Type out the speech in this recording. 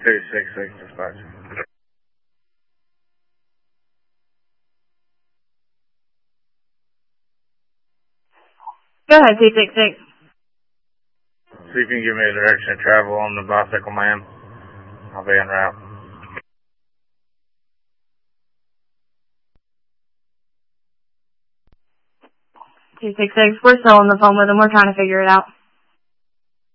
266 dispatch. Go ahead, 266. See if you can give me a direction of travel on the bicycle, ma'am. I'll be en route. 266, we're still on the phone with them. We're trying to figure it out.